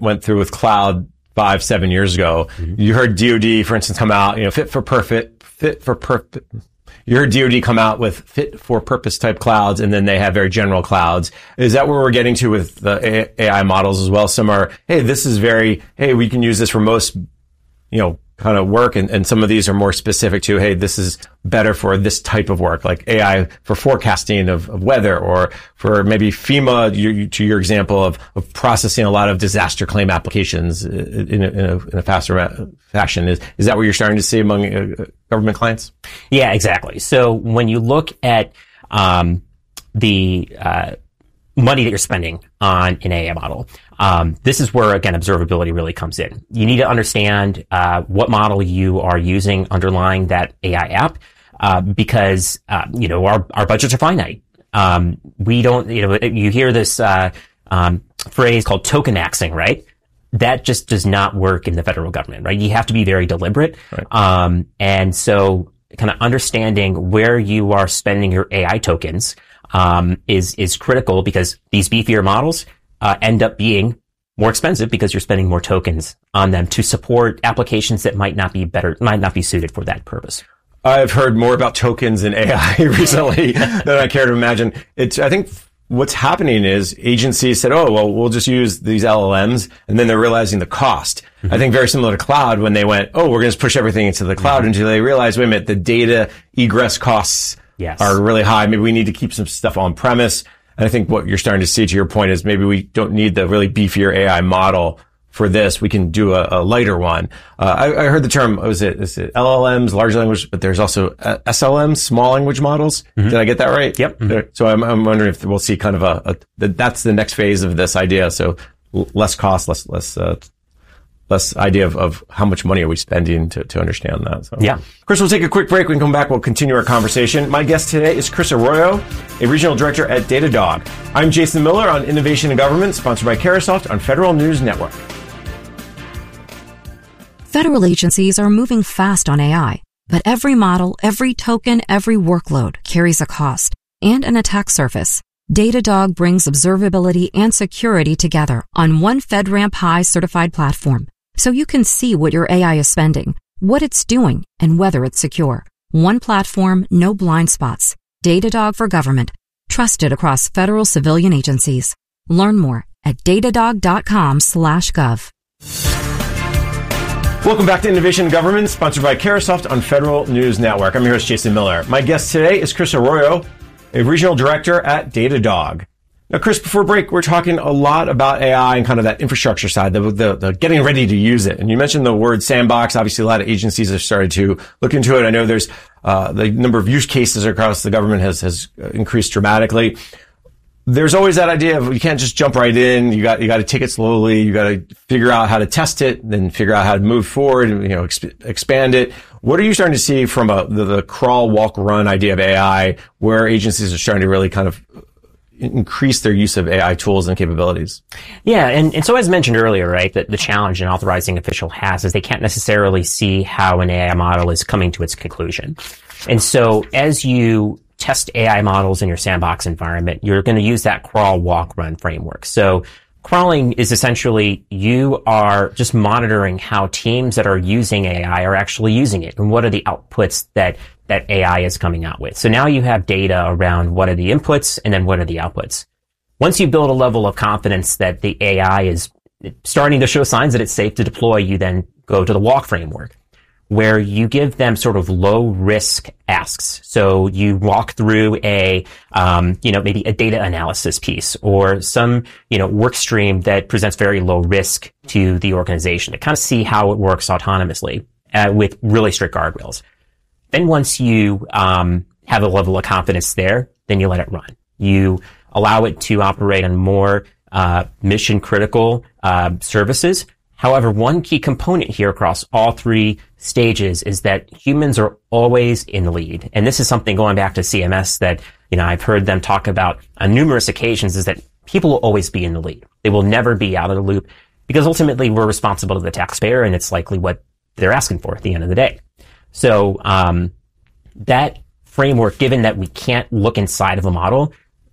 went through with cloud 5-7 years ago. You heard DoD, for instance, come out, fit for purpose. You heard DoD come out with fit for purpose type clouds, and then they have very general clouds. Is that where we're getting to with the AI models as well? Some are, we can use this for most, kind of work. And some of these are more specific to, hey, this is better for this type of work, like AI for forecasting of weather, or for maybe FEMA, to your example of processing a lot of disaster claim applications in a faster fashion. Is that what you're starting to see among government clients? Yeah, exactly. So when you look at the money that you're spending on an AI model, this is where, again, observability really comes in. You need to understand what model you are using underlying that AI app, because our budgets are finite. We don't, you hear this phrase called token axing, right? That just does not work in the federal government, right? You have to be very deliberate. Right. And so kind of understanding where you are spending your AI tokens is critical, because these beefier models end up being more expensive because you're spending more tokens on them to support applications that might not be suited for that purpose. I've heard more about tokens in AI recently than I care to imagine. I think what's happening is agencies said, oh, well, we'll just use these LLMs, and then they're realizing the cost. I think very similar to cloud, when they went, oh, we're going to push everything into the cloud, until they realized, wait a minute, the data egress costs are really high. Maybe we need to keep some stuff on premise. And I think what you're starting to see, to your point, is maybe we don't need the really beefier AI model for this. We can do a lighter one. I heard the term, is it LLMs, large language, but there's also SLMs, small language models. Did I get that right? Yep. So I'm wondering if we'll see kind of that's the next phase of this idea. So less cost, less idea of how much money are we spending to understand that. So. Yeah. Chris, we'll take a quick break. When we come back, we'll continue our conversation. My guest today is Chris Arroyo, a regional director at Datadog. I'm Jason Miller on Innovation in Government, sponsored by Carahsoft on Federal News Network. Federal agencies are moving fast on AI, but every model, every token, every workload carries a cost and an attack surface. Datadog brings observability and security together on one FedRAMP High certified platform, so you can see what your AI is spending, what it's doing, and whether it's secure. One platform, no blind spots. Datadog for Government. Trusted across federal civilian agencies. Learn more at datadog.com/gov. Welcome back to Innovation in Government, sponsored by Carahsoft on Federal News Network. I'm your host, Jason Miller. My guest today is Chris Arroyo, a regional director at Datadog. Now, Chris, before break, we're talking a lot about AI and kind of that infrastructure side, the getting ready to use it. And you mentioned the word sandbox. Obviously, a lot of agencies have started to look into it. I know there's the number of use cases across the government has increased dramatically. There's always that idea of you can't just jump right in. You got to take it slowly. You got to figure out how to test it, then figure out how to move forward and expand it. What are you starting to see from the crawl, walk, run idea of AI, where agencies are starting to really kind of increase their use of AI tools and capabilities? Yeah, and so as mentioned earlier, right, that the challenge an authorizing official has is they can't necessarily see how an AI model is coming to its conclusion. And so as you test AI models in your sandbox environment, you're going to use that crawl, walk, run framework. So crawling is essentially you are just monitoring how teams that are using AI are actually using it and what are the outputs that AI is coming out with. So now you have data around what are the inputs and then what are the outputs. Once you build a level of confidence that the AI is starting to show signs that it's safe to deploy, you then go to the walk framework, where you give them sort of low risk asks. So you walk through maybe a data analysis piece or some, work stream that presents very low risk to the organization to kind of see how it works autonomously with really strict guardrails. Then once you have a level of confidence there, then you let it run. You allow it to operate on more mission critical services. However, one key component here across all three stages is that humans are always in the lead. And this is something going back to CMS that, I've heard them talk about on numerous occasions, is that people will always be in the lead. They will never be out of the loop because ultimately we're responsible to the taxpayer and it's likely what they're asking for at the end of the day. So, that framework, given that we can't look inside of a model,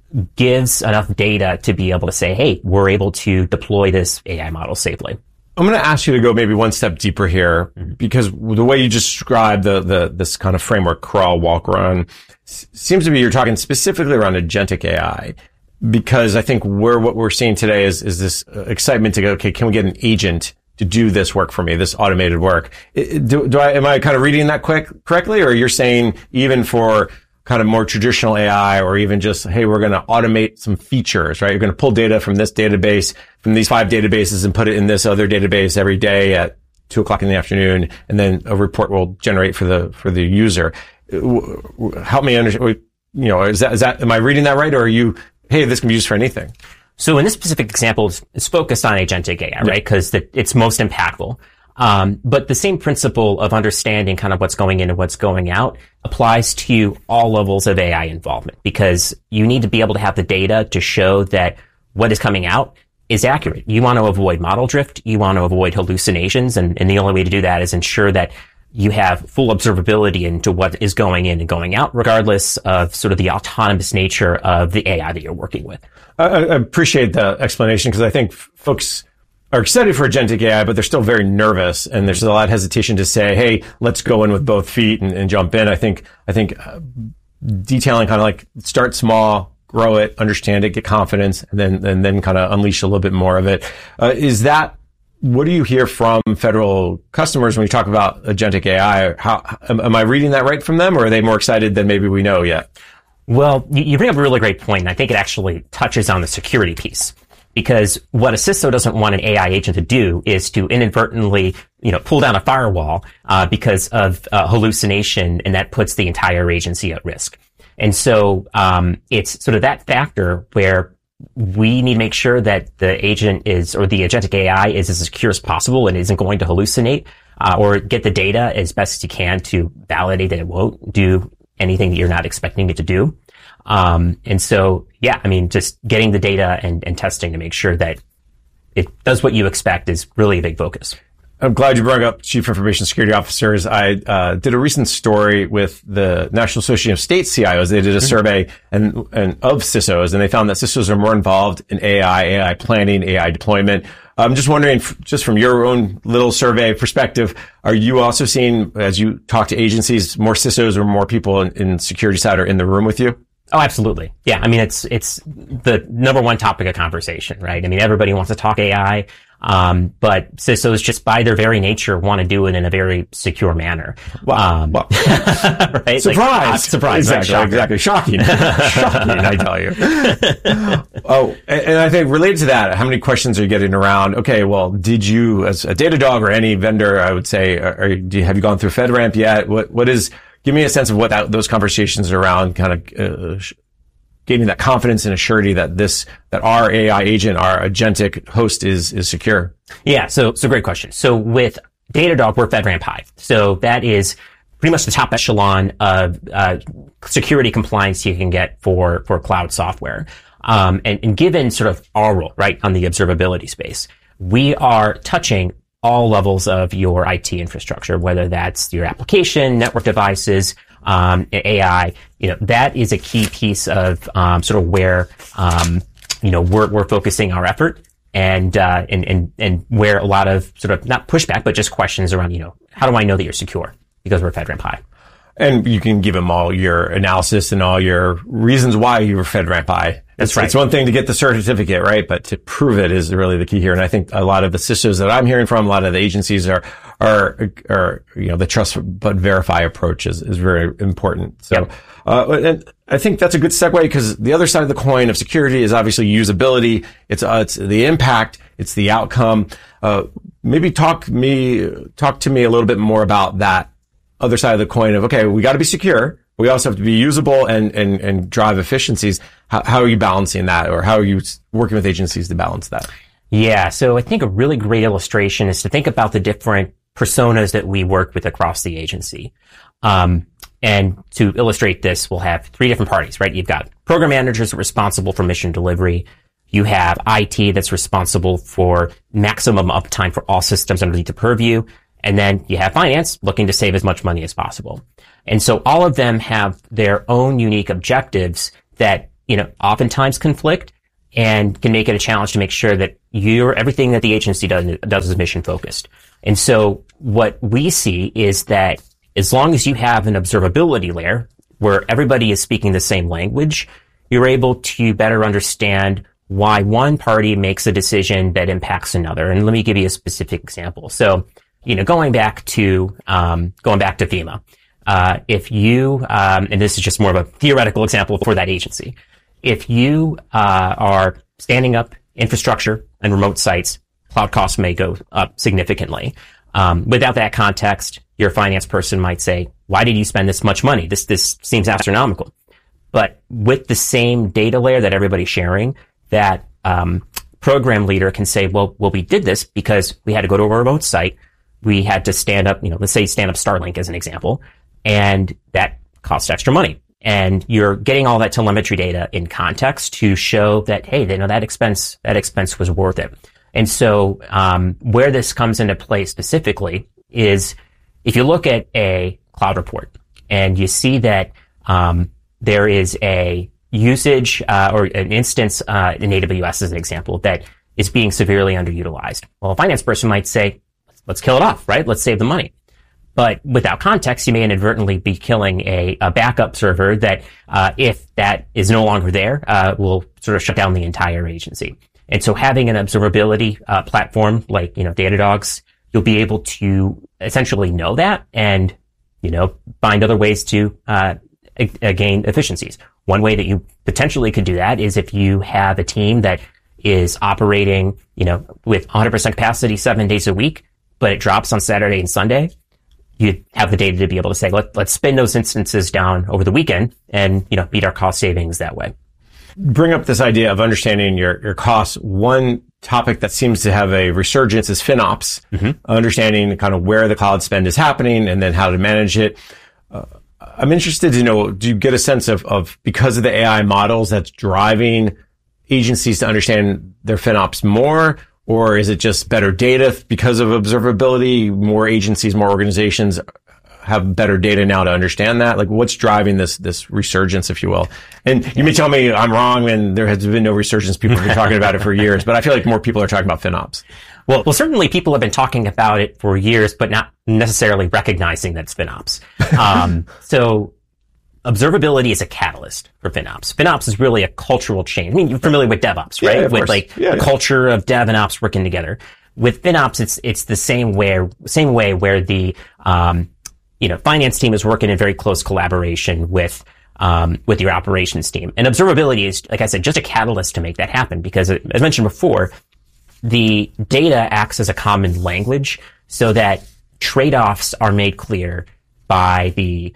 gives enough data to be able to say, hey, we're able to deploy this AI model safely. I'm going to ask you to go maybe one step deeper here, because the way you describe this kind of framework, crawl, walk, run, seems to be you're talking specifically around agentic AI. Because I think what we're seeing today is this excitement to go, okay, can we get an agent to do this work for me, this automated work? Am I kind of reading that correctly? Or you're saying even for kind of more traditional AI, or even just, hey, we're going to automate some features, right? You're going to pull data from this database, from these 5 databases, and put it in this other database every day at 2:00 in the afternoon, and then a report will generate for the user. Help me understand, is that, am I reading that right? Or are you, hey, this can be used for anything? So in this specific example, it's focused on agentic AI, right? Because it's most impactful. But the same principle of understanding kind of what's going in and what's going out applies to all levels of AI involvement, because you need to be able to have the data to show that what is coming out is accurate. You want to avoid model drift. You want to avoid hallucinations. And the only way to do that is ensure that you have full observability into what is going in and going out, regardless of sort of the autonomous nature of the AI that you're working with. I appreciate the explanation, because I think folks are excited for agentic AI, but they're still very nervous, and there's a lot of hesitation to say, hey, let's go in with both feet and jump in. I think detailing kind of like start small, grow it, understand it, get confidence, and then kind of unleash a little bit more of it. What do you hear from federal customers when you talk about agentic AI? How am I reading that right from them, or are they more excited than maybe we know yet? Well, you bring up a really great point, and I think it actually touches on the security piece. Because what a CISO doesn't want an AI agent to do is to inadvertently, pull down a firewall, because of hallucination, and that puts the entire agency at risk. And so, it's sort of that factor where we need to make sure that the agent or the agentic AI is as secure as possible and isn't going to hallucinate, or get the data as best as you can to validate that it won't do anything that you're not expecting it to do. And so, just getting the data and testing to make sure that it does what you expect is really a big focus. I'm glad you brought up Chief Information Security Officers. I did a recent story with the National Association of State CIOs. They did a survey and of CISOs, and they found that CISOs are more involved in AI planning, AI deployment. I'm just wondering, just from your own little survey perspective, are you also seeing, as you talk to agencies, more CISOs or more people in security side are in the room with you? Oh, absolutely. Yeah. It's the number one topic of conversation, right? Everybody wants to talk AI. But CISOs just by their very nature want to do it in a very secure manner. Right? Surprise! Surprise. Exactly. Shocking, I tell you. Oh, and I think related to that, how many questions are you getting around? Okay, well, did you, as a Datadog or any vendor, I would say, have you gone through FedRAMP yet? Give me a sense of what those conversations are around, kind of gaining that confidence and assurity that our AI agent, our agentic host is secure. Yeah, so great question. So with Datadog, we're FedRAMP High. So that is pretty much the top echelon of security compliance you can get for cloud software. And given sort of our role, right, on the observability space, we are touching all levels of your IT infrastructure, whether that's your application, network devices, AI. That is a key piece of sort of where we're focusing our effort, and where a lot of sort of not pushback, but just questions around, how do I know that you're secure? Because we're FedRAMP High. And you can give them all your analysis and all your reasons why you were FedRAMP High. That's right. It's one thing to get the certificate, right? But to prove it is really the key here. And I think a lot of the CISOs that I'm hearing from, a lot of the agencies are the trust but verify approach is very important. So, yep. And I think that's a good segue, because the other side of the coin of security is obviously usability. It's the impact. It's the outcome. Maybe talk to me a little bit more about that other side of the coin of, okay, we got to be secure. We also have to be usable and drive efficiencies. How are you balancing that, or how are you working with agencies to balance that? Yeah. So I think a really great illustration is to think about the different personas that we work with across the agency. And to illustrate this, we'll have 3 different parties, right? You've got program managers responsible for mission delivery. You have IT that's responsible for maximum uptime for all systems underneath the purview. And then you have finance looking to save as much money as possible. And so all of them have their own unique objectives that, oftentimes conflict and can make it a challenge to make sure that everything that the agency does is mission focused. And so what we see is that as long as you have an observability layer where everybody is speaking the same language, you're able to better understand why one party makes a decision that impacts another. And let me give you a specific example. So, going back to FEMA, if you, and this is just more of a theoretical example for that agency, if you are standing up infrastructure and remote sites, cloud costs may go up significantly. Without that context, your finance person might say, why did you spend this much money? This seems astronomical. But with the same data layer that everybody's sharing, that program leader can say, well, we did this because we had to go to a remote site. We had to stand up, let's say stand up Starlink as an example, and that costs extra money. And you're getting all that telemetry data in context to show that, hey, that expense was worth it. And so, where this comes into play specifically is if you look at a cloud report and you see that, there is a usage, or an instance, in AWS as an example that is being severely underutilized. Well, a finance person might say, let's kill it off, right? Let's save the money. But without context, you may inadvertently be killing a backup server that, if that is no longer there, will sort of shut down the entire agency. And so having an observability platform like, Datadog's, you'll be able to essentially know that and, find other ways to gain efficiencies. One way that you potentially could do that is if you have a team that is operating, with 100% capacity 7 days a week, but it drops on Saturday and Sunday. You have the data to be able to say, let's spin those instances down over the weekend and, beat our cost savings that way. Bring up this idea of understanding your costs. One topic that seems to have a resurgence is FinOps, understanding kind of where the cloud spend is happening and then how to manage it. I'm interested to know, do you get a sense of because of the AI models that's driving agencies to understand their FinOps more? Or is it just better data because of observability? More agencies, more organizations have better data now to understand that? Like, what's driving this resurgence, if you will? And you may tell me I'm wrong and there has been no resurgence. People have been talking about it for years, but I feel like more people are talking about FinOps. Well, certainly people have been talking about it for years, but not necessarily recognizing that it's FinOps. So observability is a catalyst for FinOps. FinOps is really a cultural change. I mean, you're familiar with DevOps, right? Yeah, with the culture of Dev and Ops working together. With FinOps, it's the same way where the, finance team is working in very close collaboration with your operations team. And observability is, like I said, just a catalyst to make that happen because, as mentioned before, the data acts as a common language so that trade-offs are made clear by the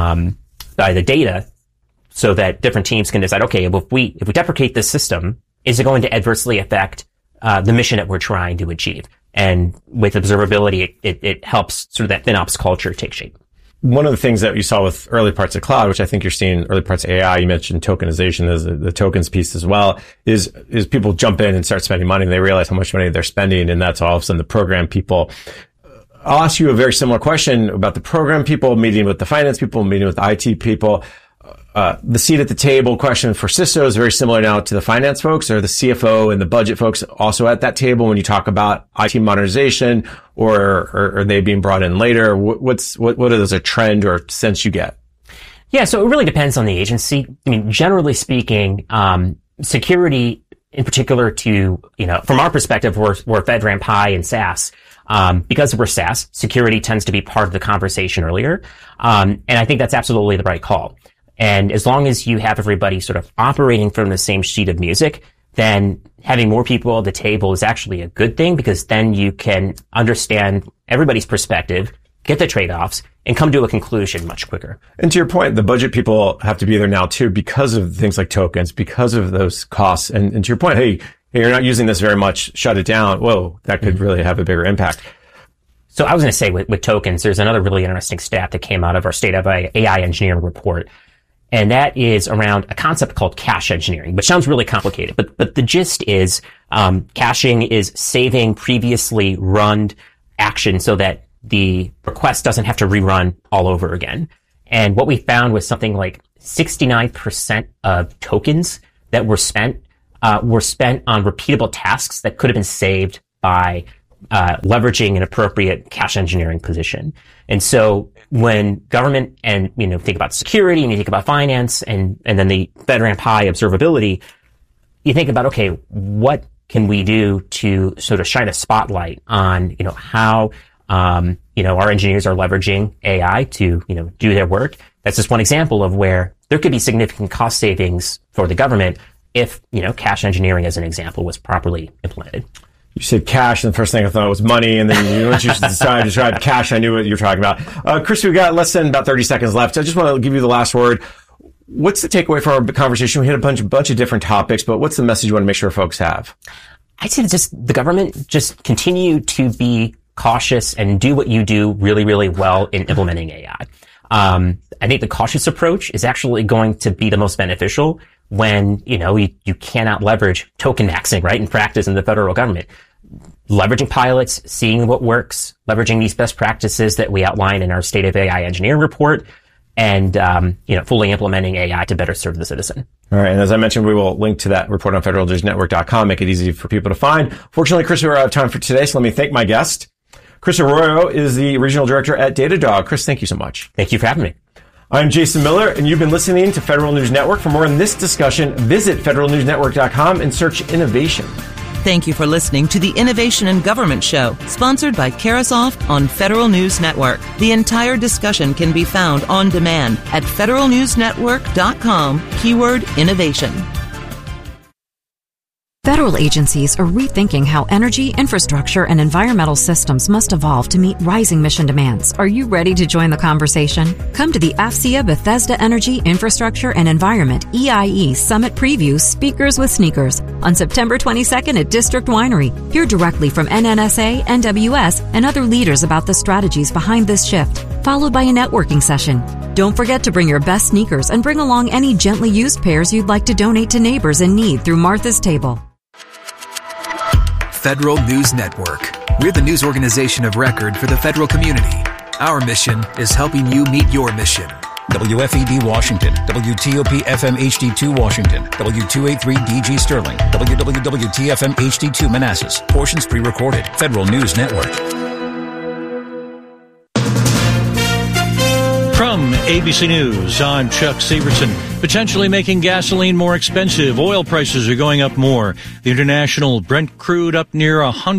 data so that different teams can decide, okay, well, if we deprecate this system, is it going to adversely affect the mission that we're trying to achieve? And with observability, it helps sort of that FinOps culture take shape. One of the things that you saw with early parts of cloud, which I think you're seeing early parts of AI, you mentioned tokenization as the tokens piece as well, is people jump in and start spending money and they realize how much money they're spending. And that's all of a sudden the program people. I'll ask you a very similar question about the program people meeting with the finance people, meeting with the IT people. The seat at the table question for CISO is very similar now to the finance folks. Are the CFO and the budget folks also at that table when you talk about IT modernization, or are they being brought in later? What are those a trend or sense you get? Yeah, so it really depends on the agency. I mean, generally speaking, security in particular from our perspective, we're FedRAMP High and SaaS. Because we're SaaS, security tends to be part of the conversation earlier. And I think that's absolutely the right call. And as long as you have everybody sort of operating from the same sheet of music, then having more people at the table is actually a good thing because then you can understand everybody's perspective, get the trade-offs, and come to a conclusion much quicker. And to your point, the budget people have to be there now too because of things like tokens, because of those costs. And to your point, hey, you're not using this very much, shut it down. Whoa, that could really have a bigger impact. So I was going to say with tokens, there's another really interesting stat that came out of our State of AI Engineering report. And that is around a concept called cache engineering, which sounds really complicated. But the gist is, caching is saving previously run action so that the request doesn't have to rerun all over again. And what we found was something like 69% of tokens that were spent on repeatable tasks that could have been saved by leveraging an appropriate cash engineering position. And so when government and, think about security and you think about finance and then the FedRAMP High observability, you think about, okay, what can we do to sort of shine a spotlight on, how, our engineers are leveraging AI to, do their work. That's just one example of where there could be significant cost savings for the government if, cash engineering, as an example, was properly implemented. You said cash, and the first thing I thought was money, and then once you decided to describe cash, I knew what you were talking about. Chris, we've got less than about 30 seconds left. I just want to give you the last word. What's the takeaway from our conversation? We hit a bunch of different topics, but what's the message you want to make sure folks have? I'd say just the government just continue to be cautious and do what you do really, really well in implementing AI. I think the cautious approach is actually going to be the most beneficial when, you cannot leverage token maxing, right, in practice in the federal government. Leveraging pilots, seeing what works, leveraging these best practices that we outline in our State of AI Engineering report, and, fully implementing AI to better serve the citizen. All right. And as I mentioned, we will link to that report on federalnewsnetwork.com, make it easy for people to find. Fortunately, Chris, we're out of time for today, so let me thank my guest. Chris Arroyo is the regional director at Datadog. Chris, thank you so much. Thank you for having me. I'm Jason Miller, and you've been listening to Federal News Network. For more on this discussion, visit federalnewsnetwork.com and search innovation. Thank you for listening to the Innovation in Government Show, sponsored by Carasoft on Federal News Network. The entire discussion can be found on demand at federalnewsnetwork.com, keyword innovation. Federal agencies are rethinking how energy, infrastructure, and environmental systems must evolve to meet rising mission demands. Are you ready to join the conversation? Come to the AFCEA Bethesda Energy, Infrastructure, and Environment EIE Summit Preview Speakers with Sneakers on September 22nd at District Winery. Hear directly from NNSA, NWS, and other leaders about the strategies behind this shift, followed by a networking session. Don't forget to bring your best sneakers and bring along any gently used pairs you'd like to donate to neighbors in need through Martha's Table. Federal News Network. We're the news organization of record for the federal community. Our mission is helping you meet your mission. WFED Washington, WTOP FM HD2 Washington, W283DG Sterling, WWWTFM HD2 Manassas. Portions pre-recorded. Federal News Network. From ABC News, I'm Chuck Severson. Potentially making gasoline more expensive. Oil prices are going up more. The international Brent crude up near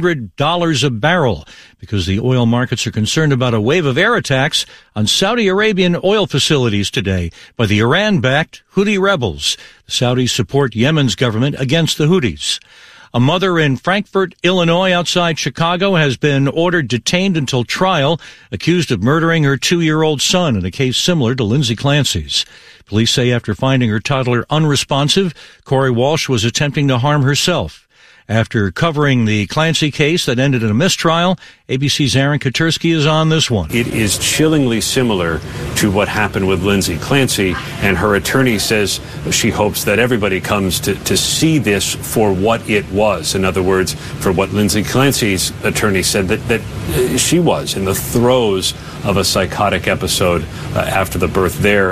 $100 a barrel because the oil markets are concerned about a wave of air attacks on Saudi Arabian oil facilities today by the Iran-backed Houthi rebels. The Saudis support Yemen's government against the Houthis. A mother in Frankfort, Illinois, outside Chicago, has been ordered detained until trial, accused of murdering her 2-year-old son in a case similar to Lindsay Clancy's. Police say after finding her toddler unresponsive, Corey Walsh was attempting to harm herself. After covering the Clancy case that ended in a mistrial, ABC's Aaron Katersky is on this one. It is chillingly similar to what happened with Lindsay Clancy, and her attorney says she hopes that everybody comes to see this for what it was. In other words, for what Lindsay Clancy's attorney said that she was in the throes of a psychotic episode after the birth there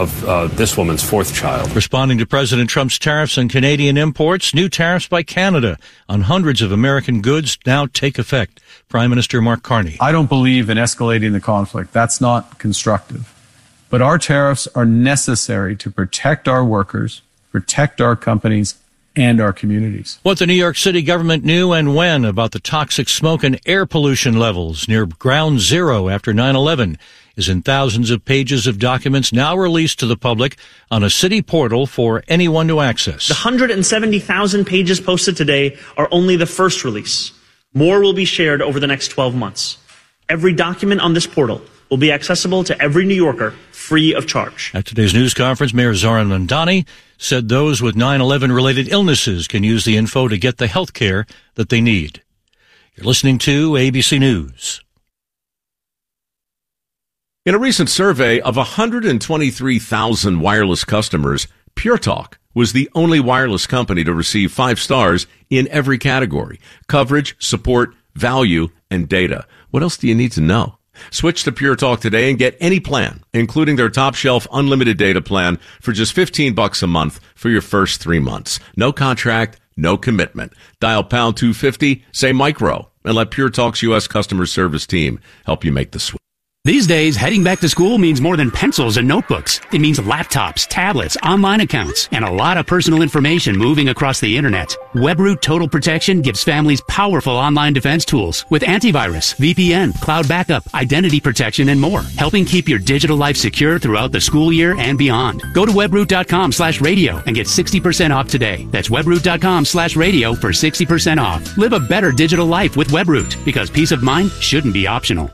of this woman's 4th child. Responding to President Trump's tariffs on Canadian imports, new tariffs by Canada on hundreds of American goods now take effect. Prime Minister Mark Carney. I don't believe in escalating the conflict. That's not constructive. But our tariffs are necessary to protect our workers, protect our companies, and our communities. What the New York City government knew and when about the toxic smoke and air pollution levels near Ground Zero after 9/11 is in thousands of pages of documents now released to the public on a city portal for anyone to access. The 170,000 pages posted today are only the first release. More will be shared over the next 12 months. Every document on this portal will be accessible to every New Yorker free of charge. At today's news conference, Mayor Zoran Mandani said those with 9/11 related illnesses can use the info to get the health care that they need. You're listening to ABC News. In a recent survey of 123,000 wireless customers, Pure Talk was the only wireless company to receive 5 stars in every category: coverage, support, value, and data. What else do you need to know? Switch to Pure Talk today and get any plan, including their top shelf unlimited data plan for just $15 a month for your first 3 months. No contract, no commitment. Dial pound 250, say micro, and let Pure Talk's U.S. customer service team help you make the switch. These days, heading back to school means more than pencils and notebooks. It means laptops, tablets, online accounts, and a lot of personal information moving across the internet. WebRoot Total Protection gives families powerful online defense tools with antivirus, VPN, cloud backup, identity protection, and more, helping keep your digital life secure throughout the school year and beyond. Go to webroot.com/radio and get 60% off today. That's webroot.com/radio for 60% off. Live a better digital life with WebRoot, because peace of mind shouldn't be optional.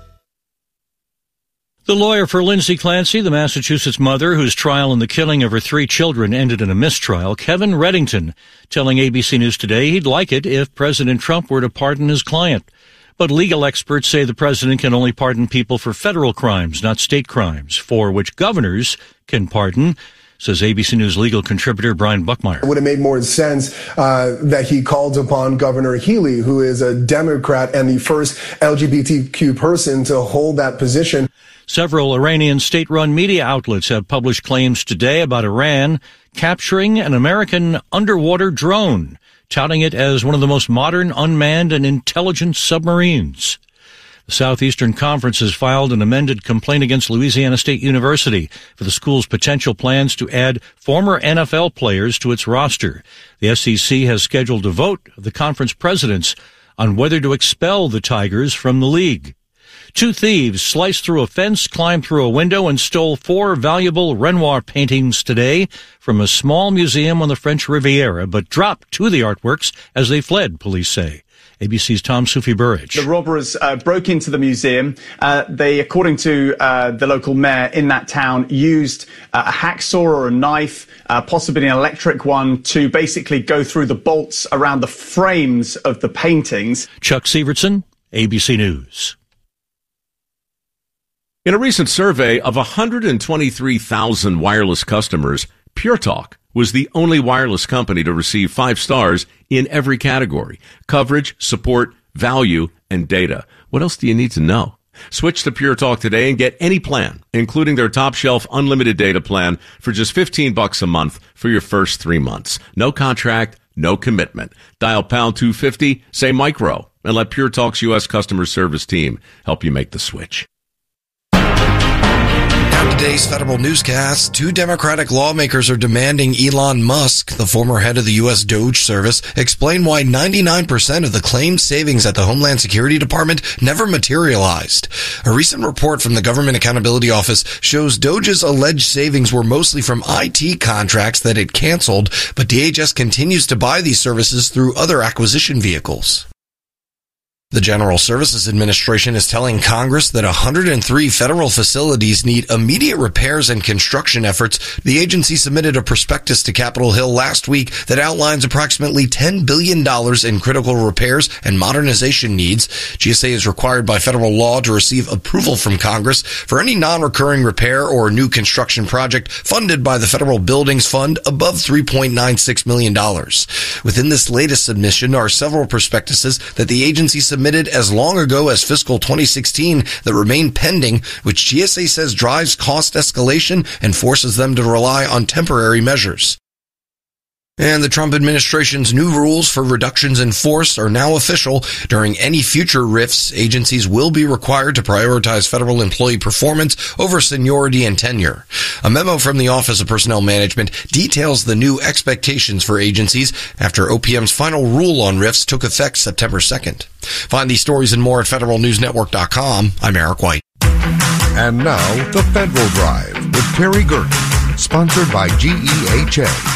The lawyer for Lindsay Clancy, the Massachusetts mother whose trial in the killing of her 3 children ended in a mistrial, Kevin Reddington, telling ABC News Today he'd like it if President Trump were to pardon his client. But legal experts say the president can only pardon people for federal crimes, not state crimes, for which governors can pardon, says ABC News legal contributor Brian Buckmeyer. It would have made more sense that he called upon Governor Healy, who is a Democrat and the first LGBTQ person to hold that position. Several Iranian state-run media outlets have published claims today about Iran capturing an American underwater drone, touting it as one of the most modern, unmanned, and intelligent submarines. The Southeastern Conference has filed an amended complaint against Louisiana State University for the school's potential plans to add former NFL players to its roster. The SEC has scheduled a vote of the conference presidents on whether to expel the Tigers from the league. 2 thieves sliced through a fence, climbed through a window, and stole 4 valuable Renoir paintings today from a small museum on the French Riviera, but dropped 2 of the artworks as they fled, police say. ABC's Tom Soufi-Burridge. The robbers broke into the museum. They, according to the local mayor in that town, used a hacksaw or a knife, possibly an electric one, to basically go through the bolts around the frames of the paintings. Chuck Severson, ABC News. In a recent survey of 123,000 wireless customers, Pure Talk was the only wireless company to receive 5 stars in every category: coverage, support, value, and data. What else do you need to know? Switch to Pure Talk today and get any plan, including their top shelf unlimited data plan for just $15 a month for your first 3 months. No contract, no commitment. Dial pound 250, say micro, and let Pure Talk's U.S. customer service team help you make the switch. Today's federal newscast, 2 Democratic lawmakers are demanding Elon Musk, the former head of the U.S. DOGE service, explain why 99% of the claimed savings at the Homeland Security Department never materialized. A recent report from the Government Accountability Office shows DOGE's alleged savings were mostly from IT contracts that it canceled, but DHS continues to buy these services through other acquisition vehicles. The General Services Administration is telling Congress that 103 federal facilities need immediate repairs and construction efforts. The agency submitted a prospectus to Capitol Hill last week that outlines approximately $10 billion in critical repairs and modernization needs. GSA is required by federal law to receive approval from Congress for any non-recurring repair or new construction project funded by the Federal Buildings Fund above $3.96 million. Within this latest submission are several prospectuses that the agency submitted as long ago as fiscal 2016 that remain pending, which GSA says drives cost escalation and forces them to rely on temporary measures. And the Trump administration's new rules for reductions in force are now official. During any future rifts, agencies will be required to prioritize federal employee performance over seniority and tenure. A memo from the Office of Personnel Management details the new expectations for agencies after OPM's final rule on rifts took effect September 2nd. Find these stories and more at federalnewsnetwork.com. I'm Eric White. And now, The Federal Drive with Terry Gerton, sponsored by GEHA.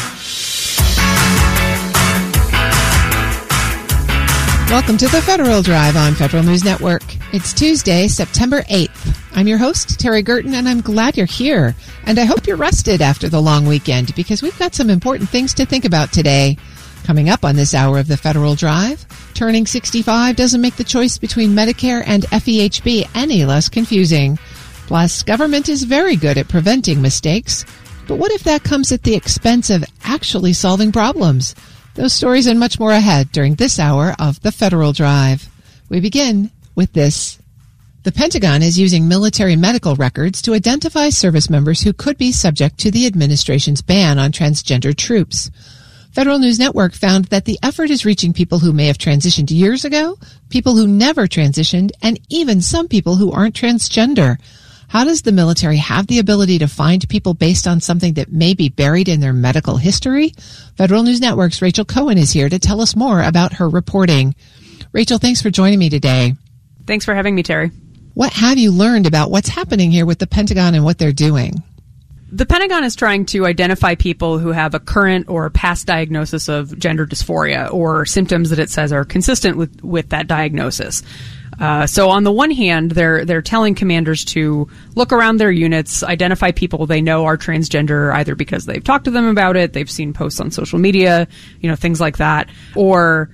Welcome to the Federal Drive on Federal News Network. It's Tuesday, September 8th. I'm your host, Terry Gerton, and I'm glad you're here. And I hope you're rested after the long weekend, because we've got some important things to think about today. Coming up on this hour of the Federal Drive, turning 65 doesn't make the choice between Medicare and FEHB any less confusing. Plus, government is very good at preventing mistakes. But what if that comes at the expense of actually solving problems? Those stories and much more ahead during this hour of the Federal Drive. We begin with this. The Pentagon is using military medical records to identify service members who could be subject to the administration's ban on transgender troops. Federal News Network found that the effort is reaching people who may have transitioned years ago, people who never transitioned, and even some people who aren't transgender. How does the military have the ability to find people based on something that may be buried in their medical history? Federal News Network's Rachel Cohen is here to tell us more about her reporting. Rachel, thanks for joining me today. Thanks for having me, Terry. What have you learned about what's happening here with the Pentagon and what they're doing? The Pentagon is trying to identify people who have a current or past diagnosis of gender dysphoria or symptoms that it says are consistent with that diagnosis. So on the one hand, they're telling commanders to look around their units, identify people they know are transgender, either because they've talked to them about it, they've seen posts on social media, things like that, or,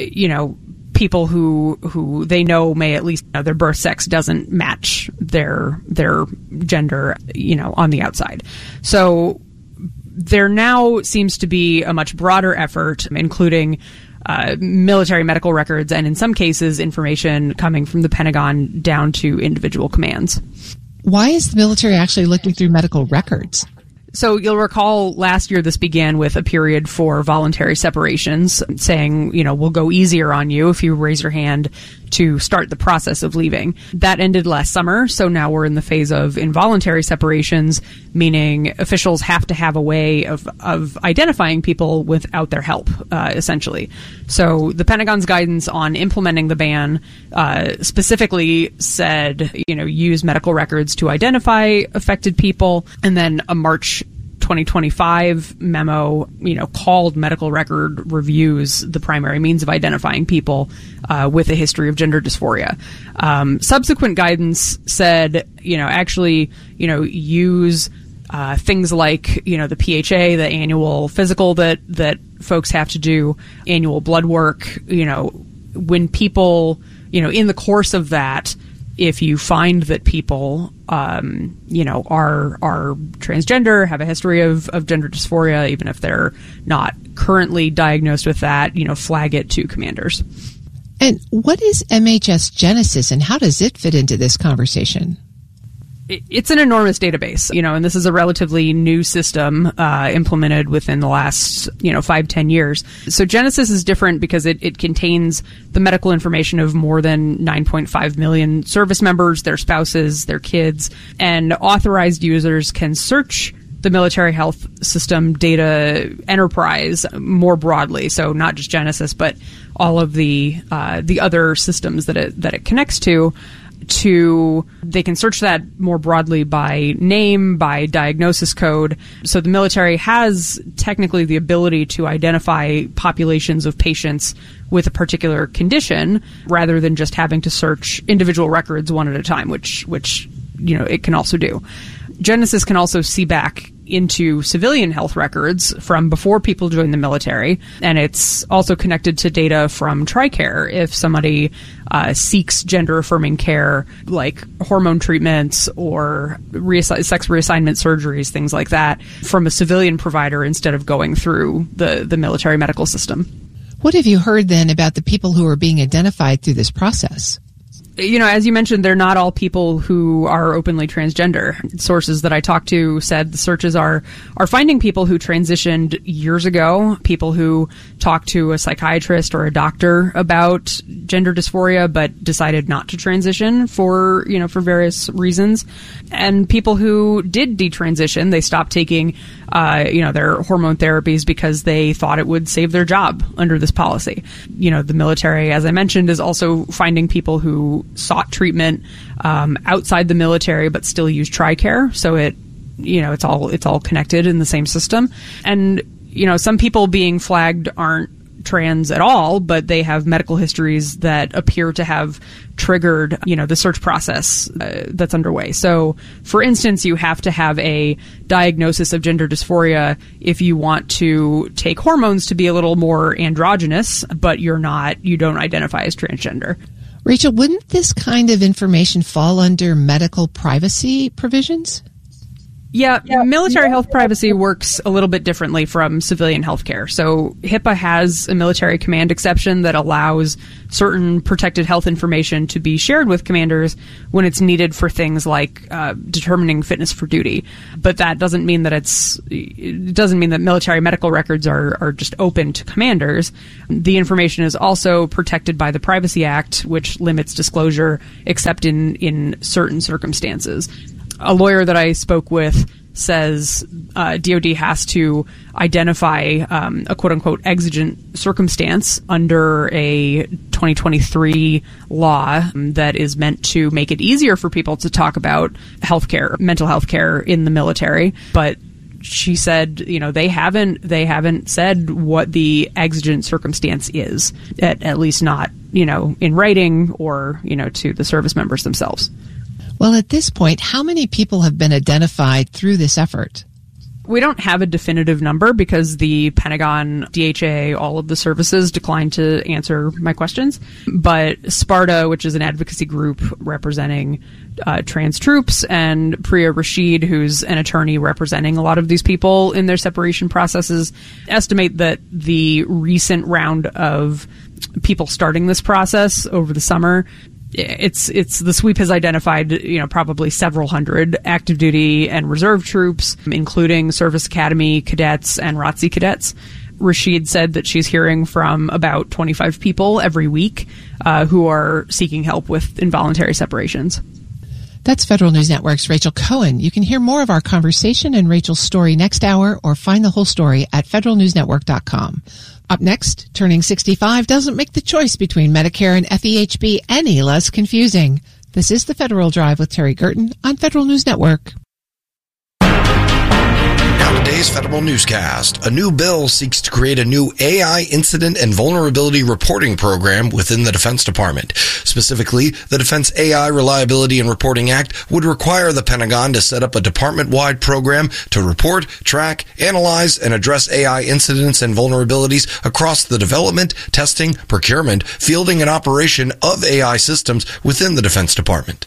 people who they know may at least their birth sex doesn't match their gender, on the outside. So there now seems to be a much broader effort, including military medical records and in some cases information coming from the Pentagon down to individual commands. Why is the military actually looking through medical records? So you'll recall last year this began with a period for voluntary separations, saying, we'll go easier on you if you raise your hand to start the process of leaving. That ended last summer, so now we're in the phase of involuntary separations, meaning officials have to have a way of identifying people without their help, essentially. So the Pentagon's guidance on implementing the ban specifically said, use medical records to identify affected people, and then a March 2025 memo, called medical record reviews the primary means of identifying people with a history of gender dysphoria. Subsequent guidance said, use things like, the PHA, the annual physical that folks have to do, annual blood work, when people, in the course of that, if you find that people, are transgender, have a history of gender dysphoria, even if they're not currently diagnosed with that, flag it to commanders. And what is MHS Genesis and how does it fit into this conversation? It's an enormous database, and this is a relatively new system implemented within the last, 5-10 years. So Genesis is different because it contains the medical information of more than 9.5 million service members, their spouses, their kids, and authorized users can search the military health system data enterprise more broadly. So not just Genesis, but all of the other systems that it connects to. They can search that more broadly by name, by diagnosis code. So the military has technically the ability to identify populations of patients with a particular condition rather than just having to search individual records one at a time, which it can also do. Genesis can also see back into civilian health records from before people join the military, and it's also connected to data from TRICARE if somebody seeks gender-affirming care like hormone treatments or sex reassignment surgeries, things like that, from a civilian provider instead of going through the military medical system. What have you heard then about the people who are being identified through this process? As you mentioned, they're not all people who are openly transgender. Sources that I talked to said the searches are finding people who transitioned years ago, people who talked to a psychiatrist or a doctor about gender dysphoria but decided not to transition for various reasons, and people who did detransition. They stopped taking their hormone therapies because they thought it would save their job under this policy. The military, as I mentioned, is also finding people who sought treatment outside the military but still use TRICARE, so it's all connected in the same system. And some people being flagged aren't trans at all, but they have medical histories that appear to have triggered the search process that's underway. So for instance, you have to have a diagnosis of gender dysphoria if you want to take hormones to be a little more androgynous, but you don't identify as transgender. Rachel, wouldn't this kind of information fall under medical privacy provisions? Yeah, military health privacy works a little bit differently from civilian healthcare. So HIPAA has a military command exception that allows certain protected health information to be shared with commanders when it's needed for things like determining fitness for duty. But that doesn't mean that it doesn't mean that military medical records are just open to commanders. The information is also protected by the Privacy Act, which limits disclosure except in certain circumstances. A lawyer that I spoke with says DOD has to identify a quote-unquote exigent circumstance under a 2023 law that is meant to make it easier for people to talk about healthcare, mental health care in the military. But she said, they haven't said what the exigent circumstance is, at least not, in writing or, to the service members themselves. Well, at this point, how many people have been identified through this effort? We don't have a definitive number because the Pentagon, DHA, all of the services declined to answer my questions. But SPARTA, which is an advocacy group representing trans troops, and Priya Rashid, who's an attorney representing a lot of these people in their separation processes, estimate that the recent round of people starting this process over the summer, it's the sweep has identified, probably several hundred active duty and reserve troops, including Service Academy cadets and ROTC cadets. Rashid said that she's hearing from about 25 people every week who are seeking help with involuntary separations. That's Federal News Network's Rachel Cohen. You can hear more of our conversation and Rachel's story next hour, or find the whole story at federalnewsnetwork.com. Up next, turning 65 doesn't make the choice between Medicare and FEHB any less confusing. This is the Federal Drive with Terry Gerton on Federal News Network. Now today's Federal Newscast. A new bill seeks to create a new AI incident and vulnerability reporting program within the Defense Department. Specifically, the Defense AI Reliability and Reporting Act would require the Pentagon to set up a department-wide program to report, track, analyze, and address AI incidents and vulnerabilities across the development, testing, procurement, fielding, and operation of AI systems within the Defense Department.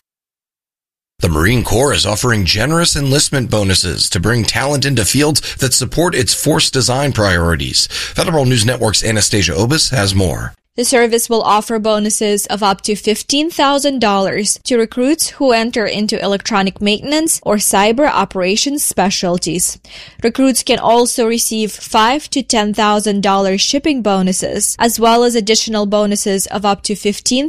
The Marine Corps is offering generous enlistment bonuses to bring talent into fields that support its force design priorities. Federal News Network's Anastasia Obis has more. The service will offer bonuses of up to $15,000 to recruits who enter into electronic maintenance or cyber operations specialties. Recruits can also receive $5,000 to $10,000 shipping bonuses, as well as additional bonuses of up to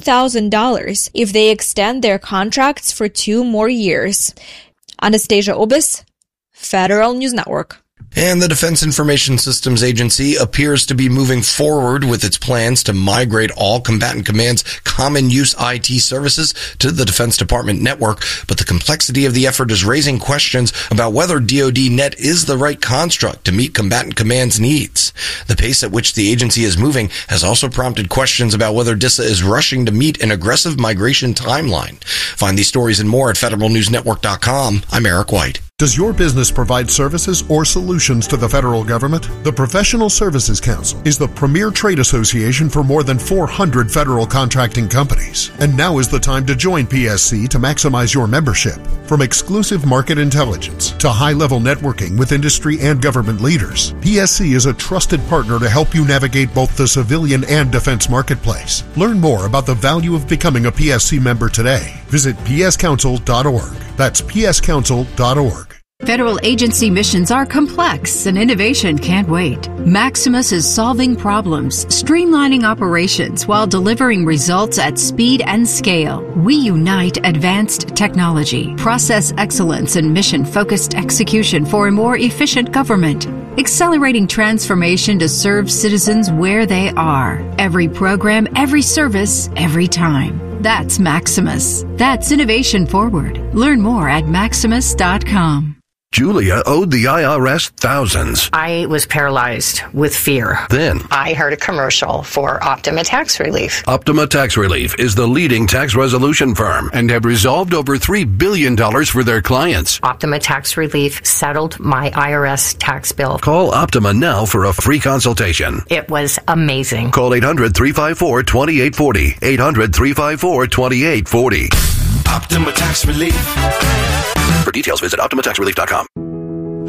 $15,000 if they extend their contracts for 2 more years. Anastasia Obis, Federal News Network. And the Defense Information Systems Agency appears to be moving forward with its plans to migrate all Combatant Command's common use IT services to the Defense Department network, but the complexity of the effort is raising questions about whether DoD Net is the right construct to meet Combatant Command's needs. The pace at which the agency is moving has also prompted questions about whether DISA is rushing to meet an aggressive migration timeline. Find these stories and more at federalnewsnetwork.com. I'm Eric White. Does your business provide services or solutions to the federal government? The Professional Services Council is the premier trade association for more than 400 federal contracting companies. And now is the time to join PSC to maximize your membership. From exclusive market intelligence to high-level networking with industry and government leaders, PSC is a trusted partner to help you navigate both the civilian and defense marketplace. Learn more about the value of becoming a PSC member today. Visit pscouncil.org. That's pscouncil.org. Federal agency missions are complex and innovation can't wait. Maximus is solving problems, streamlining operations while delivering results at speed and scale. We unite advanced technology, process excellence, and mission-focused execution for a more efficient government. Accelerating transformation to serve citizens where they are. Every program, every service, every time. That's Maximus. That's innovation forward. Learn more at maximus.com. Julia owed the IRS thousands. I was paralyzed with fear. Then I heard a commercial for Optima Tax Relief. Optima Tax Relief is the leading tax resolution firm and have resolved over $3 billion for their clients. Optima Tax Relief settled my IRS tax bill. Call Optima now for a free consultation. It was amazing. Call 800-354-2840. 800-354-2840. Optima Tax Relief. For details, visit OptimaTaxRelief.com.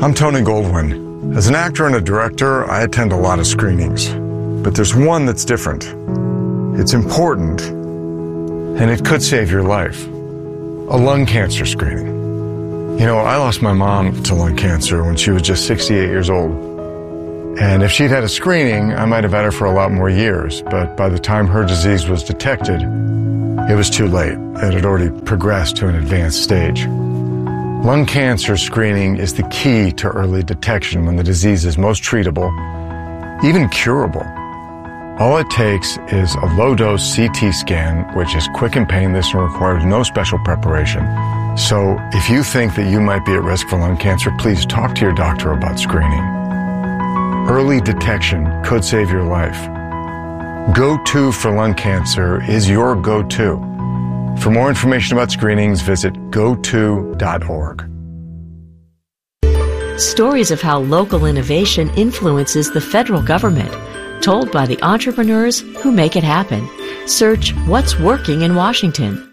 I'm Tony Goldwyn. As an actor and a director, I attend a lot of screenings. But there's one that's different. It's important, and it could save your life. A lung cancer screening. You know, I lost my mom to lung cancer when she was just 68 years old. And if she'd had a screening, I might have had her for a lot more years. But by the time her disease was detected, it was too late. It had already progressed to an advanced stage. Lung cancer screening is the key to early detection when the disease is most treatable, even curable. All it takes is a low-dose CT scan, which is quick and painless and requires no special preparation. So if you think that you might be at risk for lung cancer, please talk to your doctor about screening. Early detection could save your life. Go-To for lung cancer is your go-to. For more information about screenings, visit goto.org. Stories of how local innovation influences the federal government, told by the entrepreneurs who make it happen. Search What's Working in Washington.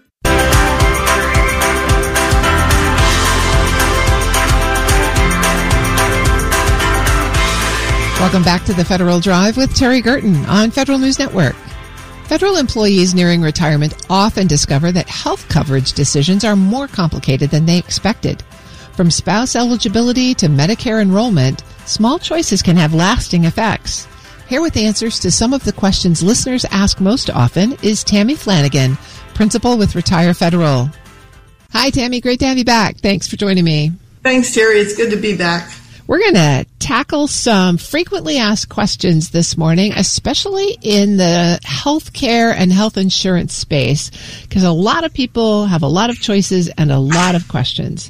Welcome back to the Federal Drive with Terry Gerton on Federal News Network. Federal employees nearing retirement often discover that health coverage decisions are more complicated than they expected. From spouse eligibility to Medicare enrollment, small choices can have lasting effects. Here with answers to some of the questions listeners ask most often is Tammy Flanagan, principal with Retire Federal. Hi, Tammy. Great to have you back. Thanks for joining me. Thanks, Terry. It's good to be back. We're going to tackle some frequently asked questions this morning, especially in the healthcare and health insurance space, because a lot of people have a lot of choices and a lot of questions.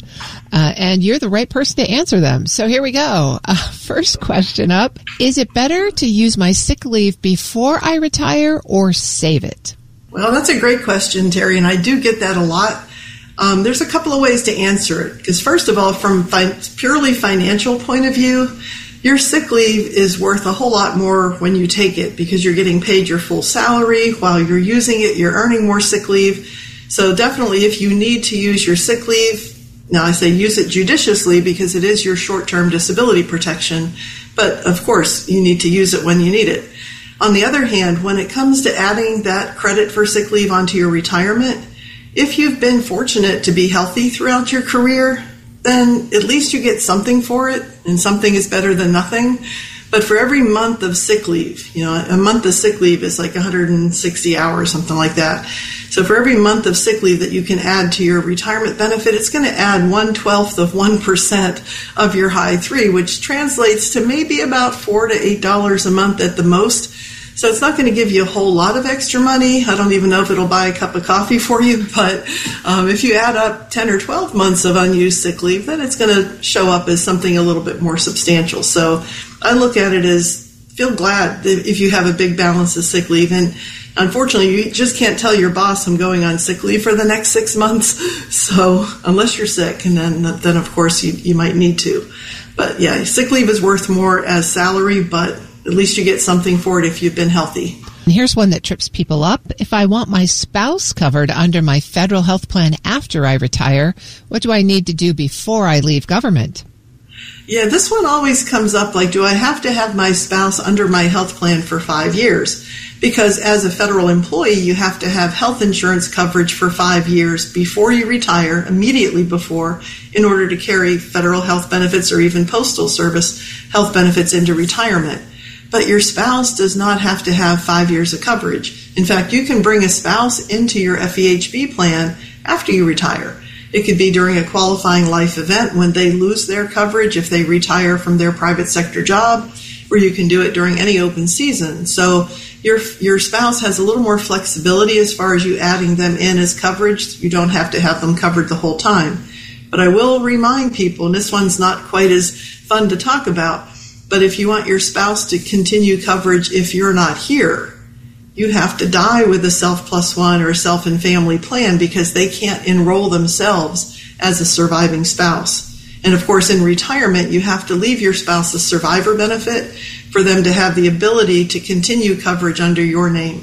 And you're the right person to answer them. So here we go. First question up. Is it better to use my sick leave before I retire or save it? Well, that's a great question, Terry, and I do get that a lot. There's a couple of ways to answer it. Because first of all, from purely financial point of view, your sick leave is worth a whole lot more when you take it because you're getting paid your full salary. While you're using it, you're earning more sick leave. So definitely if you need to use your sick leave, now I say use it judiciously because it is your short-term disability protection. But of course, you need to use it when you need it. On the other hand, when it comes to adding that credit for sick leave onto your retirement, if you've been fortunate to be healthy throughout your career, then at least you get something for it, and something is better than nothing. But for every month of sick leave, you know, a month of sick leave is like 160 hours, something like that. So for every month of sick leave that you can add to your retirement benefit, it's going to add 1/12 of 1% of your high three, which translates to maybe about $4 to $8 a month at the most. So it's not going to give you a whole lot of extra money. I don't even know if it'll buy a cup of coffee for you, but if you add up 10 or 12 months of unused sick leave, then it's going to show up as something a little bit more substantial. So I look at it as feel glad if you have a big balance of sick leave. And unfortunately, you just can't tell your boss I'm going on sick leave for the next 6 months. So unless you're sick, and then of course you might need to. But yeah, sick leave is worth more as salary, but at least you get something for it if you've been healthy. And here's one that trips people up. If I want my spouse covered under my federal health plan after I retire, what do I need to do before I leave government? Yeah, this one always comes up like, do I have to have my spouse under my health plan for 5 years? Because as a federal employee, you have to have health insurance coverage for 5 years before you retire, immediately before, in order to carry federal health benefits or even postal service health benefits into retirement. But your spouse does not have to have 5 years of coverage. In fact, you can bring a spouse into your FEHB plan after you retire. It could be during a qualifying life event when they lose their coverage if they retire from their private sector job, or you can do it during any open season. So your spouse has a little more flexibility as far as you adding them in as coverage. You don't have to have them covered the whole time. But I will remind people, and this one's not quite as fun to talk about, but if you want your spouse to continue coverage if you're not here, you have to die with a Self+1 or Self and Family plan because they can't enroll themselves as a surviving spouse. And of course, in retirement, you have to leave your spouse a survivor benefit for them to have the ability to continue coverage under your name.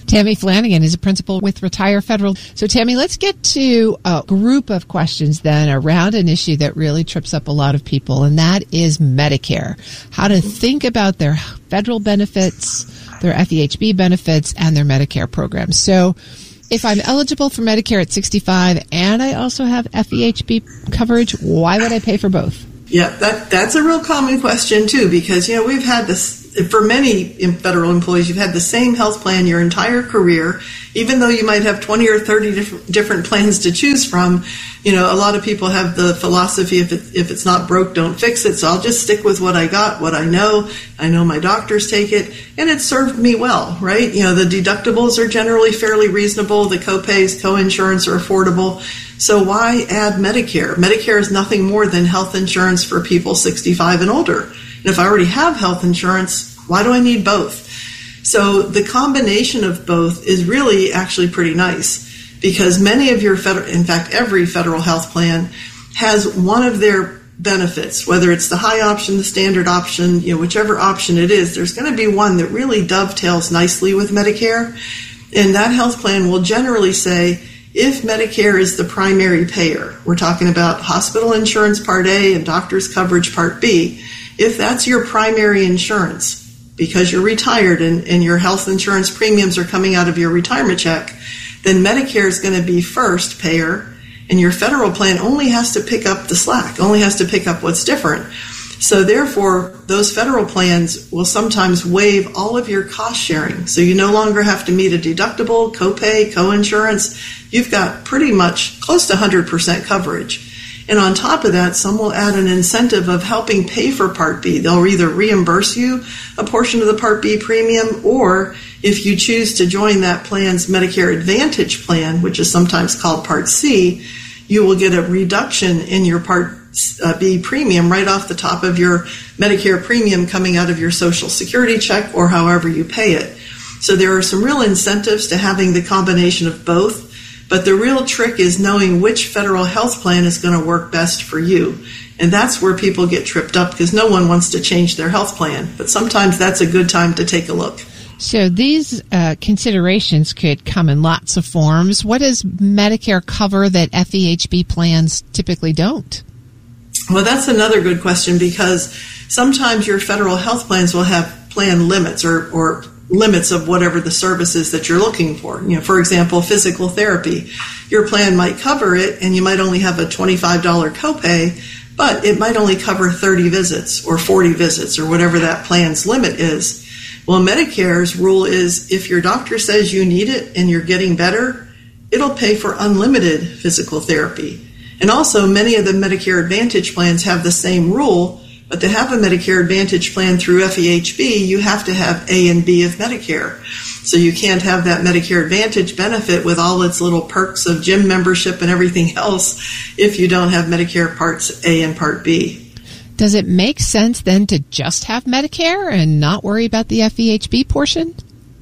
Tammy Flanagan is a principal with Retire Federal. So, Tammy, let's get to a group of questions then around an issue that really trips up a lot of people, and that is Medicare. How to think about their federal benefits, their FEHB benefits, and their Medicare programs. So, if I'm eligible for Medicare at 65 and I also have FEHB coverage, why would I pay for both? Yeah, that's a real common question, too, because, we've had this, for many federal employees, you've had the same health plan your entire career, even though you might have 20 or 30 different plans to choose from. A lot of people have the philosophy, if it's not broke, don't fix it. So I'll just stick with what I got, what I know. I know my doctors take it, and it served me well, right? The deductibles are generally fairly reasonable. The copays, co-insurance are affordable. So why add Medicare? Medicare is nothing more than health insurance for people 65 and older. And if I already have health insurance, why do I need both? So the combination of both is really actually pretty nice, because many of your in fact, every federal health plan has one of their benefits, whether it's the high option, the standard option, whichever option it is, there's going to be one that really dovetails nicely with Medicare. And that health plan will generally say, if Medicare is the primary payer, we're talking about hospital insurance Part A and doctor's coverage Part B, if that's your primary insurance, because you're retired and your health insurance premiums are coming out of your retirement check, then Medicare is going to be first payer, and your federal plan only has to pick up the slack, only has to pick up what's different. So therefore, those federal plans will sometimes waive all of your cost sharing. So you no longer have to meet a deductible, copay, co-insurance. You've got pretty much close to 100% coverage. And on top of that, some will add an incentive of helping pay for Part B. They'll either reimburse you a portion of the Part B premium, or if you choose to join that plan's Medicare Advantage plan, which is sometimes called Part C, you will get a reduction in your Part B premium right off the top of your Medicare premium coming out of your Social Security check or however you pay it. So there are some real incentives to having the combination of both. But the real trick is knowing which federal health plan is going to work best for you. And that's where people get tripped up, because no one wants to change their health plan. But sometimes that's a good time to take a look. So these considerations could come in lots of forms. What does Medicare cover that FEHB plans typically don't? Well, that's another good question, because sometimes your federal health plans will have plan limits or limits of whatever the services that you're looking for. For example, physical therapy. Your plan might cover it, and you might only have a $25 copay, but it might only cover 30 visits or 40 visits or whatever that plan's limit is. Well, Medicare's rule is if your doctor says you need it and you're getting better, it'll pay for unlimited physical therapy. And also, many of the Medicare Advantage plans have the same rule. But to have a Medicare Advantage plan through FEHB, you have to have A and B of Medicare. So you can't have that Medicare Advantage benefit with all its little perks of gym membership and everything else if you don't have Medicare Parts A and Part B. Does it make sense then to just have Medicare and not worry about the FEHB portion?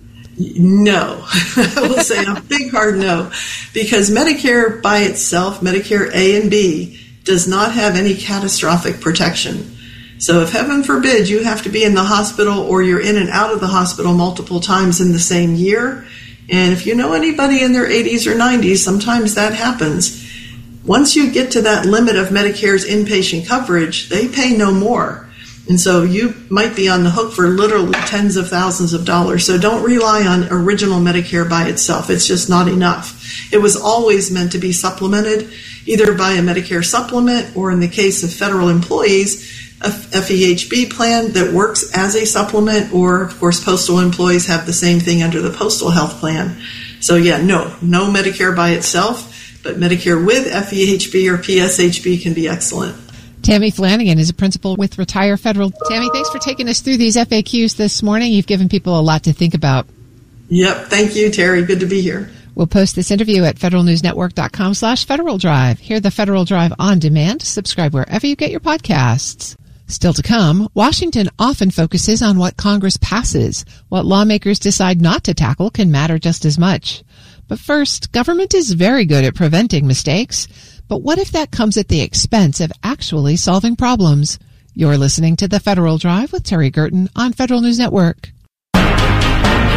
No. I will say a big hard no. Because Medicare by itself, Medicare A and B, does not have any catastrophic protection. So if heaven forbid you have to be in the hospital or you're in and out of the hospital multiple times in the same year, and if you know anybody in their 80s or 90s, sometimes that happens. Once you get to that limit of Medicare's inpatient coverage, they pay no more. And so you might be on the hook for literally tens of thousands of dollars. So don't rely on original Medicare by itself. It's just not enough. It was always meant to be supplemented either by a Medicare supplement or, in the case of federal employees, a FEHB plan that works as a supplement, or, of course, postal employees have the same thing under the postal health plan. So, no Medicare by itself, but Medicare with FEHB or PSHB can be excellent. Tammy Flanagan is a principal with Retire Federal. Tammy, thanks for taking us through these FAQs this morning. You've given people a lot to think about. Yep. Thank you, Terry. Good to be here. We'll post this interview at federalnewsnetwork.com/Federal Drive. Hear the Federal Drive on demand. Subscribe wherever you get your podcasts. Still to come, Washington often focuses on what Congress passes. What lawmakers decide not to tackle can matter just as much. But first, government is very good at preventing mistakes. But what if that comes at the expense of actually solving problems? You're listening to the Federal Drive with Terry Gerton on Federal News Network.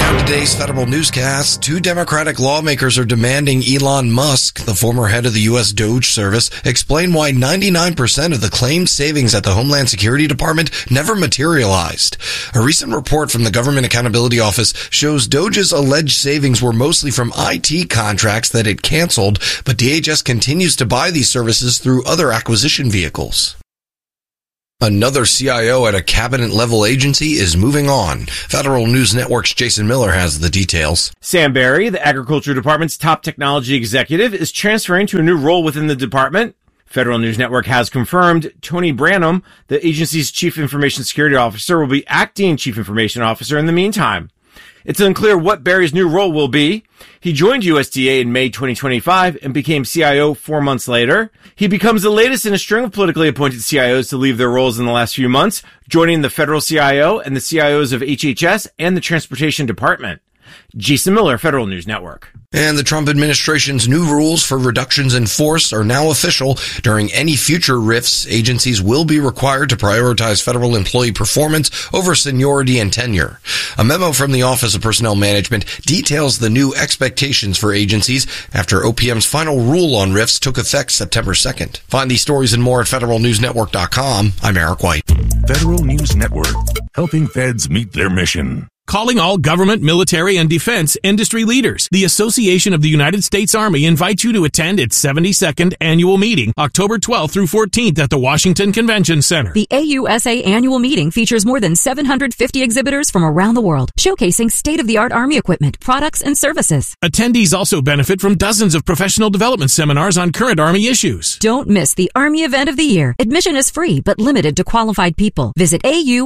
On today's Federal Newscast, 2 Democratic lawmakers are demanding Elon Musk, the former head of the U.S. DOGE service, explain why 99% of the claimed savings at the Homeland Security Department never materialized. A recent report from the Government Accountability Office shows DOGE's alleged savings were mostly from IT contracts that it canceled, but DHS continues to buy these services through other acquisition vehicles. Another CIO at a cabinet-level agency is moving on. Federal News Network's Jason Miller has the details. Sam Berry, the Agriculture Department's top technology executive, is transferring to a new role within the department. Federal News Network has confirmed Tony Branham, the agency's chief information security officer, will be acting chief information officer in the meantime. It's unclear what Berry's new role will be. He joined USDA in May 2025 and became CIO 4 months later. He becomes the latest in a string of politically appointed CIOs to leave their roles in the last few months, joining the federal CIO and the CIOs of HHS and the Transportation Department. Jason Miller, Federal News Network. And the Trump administration's new rules for reductions in force are now official. During any future RIFs, agencies will be required to prioritize federal employee performance over seniority and tenure. A memo from the Office of Personnel Management details the new expectations for agencies after OPM's final rule on RIFs took effect September 2nd. Find these stories and more at federalnewsnetwork.com. I'm Eric White. Federal News Network, helping feds meet their mission. Calling all government, military, and defense industry leaders. The Association of the United States Army invites you to attend its 72nd annual meeting, October 12th through 14th at the Washington Convention Center. The AUSA annual meeting features more than 750 exhibitors from around the world, showcasing state-of-the-art Army equipment, products, and services. Attendees also benefit from dozens of professional development seminars on current Army issues. Don't miss the Army event of the year. Admission is free, but limited to qualified people. Visit